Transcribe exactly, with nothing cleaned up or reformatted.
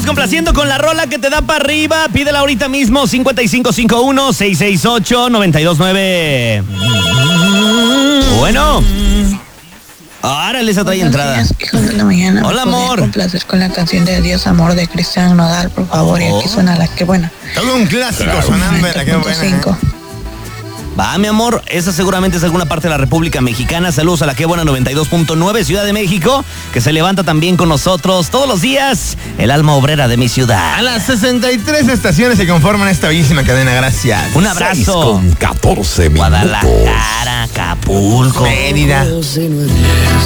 estamos complaciendo con la rola que te da para arriba. Pídela ahorita mismo, cincuenta y cinco cincuenta y uno, seiscientos sesenta y ocho, noventa y dos nueve. Bueno. Ahora les atrae entrada. Días, hijos de la mañana. Hola, amor. Un placer con la canción de Adiós Amor de Cristian Nodal, por favor. Oh. Y aquí suena La Que Buena. Todo un clásico claro. sonando en La Que Buena. ¿eh? Va, mi amor, esa seguramente es alguna parte de la República Mexicana. Saludos a La Que Buena noventa y dos punto nueve, Ciudad de México, que se levanta también con nosotros todos los días, el alma obrera de mi ciudad. A las sesenta y tres estaciones que conforman esta bellísima cadena, gracias. Un abrazo. Con catorce minutos. Guadalajara, Acapulco, Mérida.